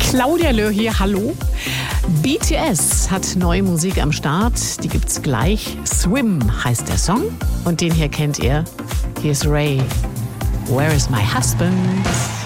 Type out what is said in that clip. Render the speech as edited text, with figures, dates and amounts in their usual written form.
Claudia Löhr hier, hallo. BTS hat neue Musik am Start, die gibt's gleich. Swim heißt der Song und den hier kennt ihr. Hier ist Ray. Where is my husband?